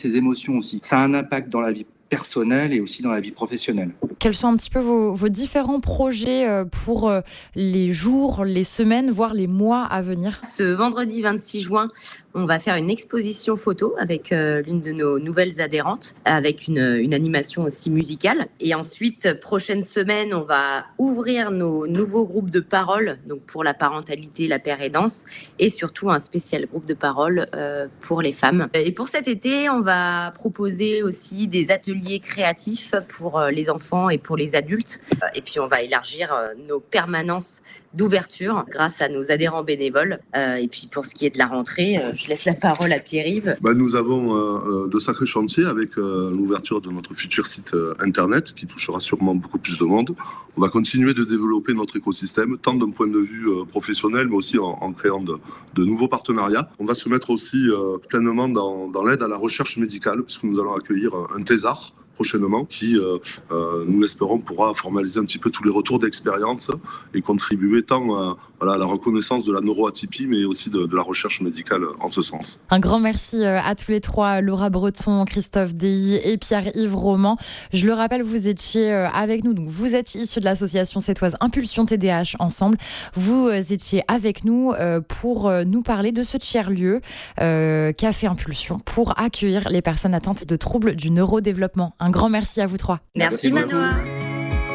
ses émotions aussi. Ça a un impact dans la vie personnelle et aussi dans la vie professionnelle. Quels sont un petit peu vos différents projets pour les jours, les semaines, voire les mois à venir ? Ce vendredi 26 juin, on va faire une exposition photo avec l'une de nos nouvelles adhérentes, avec une animation aussi musicale. Et ensuite, prochaine semaine, on va ouvrir nos nouveaux groupes de parole, donc pour la parentalité, la pérédance, et surtout un spécial groupe de parole pour les femmes. Et pour cet été, on va proposer aussi des ateliers créatifs pour les enfants et pour les adultes. Et puis, on va élargir nos permanences d'ouverture grâce à nos adhérents bénévoles. Et puis, pour ce qui est de la rentrée, je laisse la parole à Pierre-Yves. Nous avons de sacrés chantiers avec l'ouverture de notre futur site internet qui touchera sûrement beaucoup plus de monde. On va continuer de développer notre écosystème, tant d'un point de vue professionnel, mais aussi en créant de nouveaux partenariats. On va se mettre aussi pleinement dans l'aide à la recherche médicale, puisque nous allons accueillir un thésard prochainement qui, nous l'espérons, pourra formaliser un petit peu tous les retours d'expérience et contribuer tant à la reconnaissance de la neuroatypie, mais aussi de la recherche médicale en ce sens. Un grand merci à tous les trois, Laura Breton, Christophe Deilly et Pierre-Yves Roman. Je le rappelle, vous étiez avec nous, donc vous êtes issus de l'association sétoise Impulsion TDAH Ensemble. Vous étiez avec nous pour nous parler de ce tiers-lieu qu'a fait Impulsion pour accueillir les personnes atteintes de troubles du neurodéveloppement. Un grand merci à vous trois. Merci Manoa.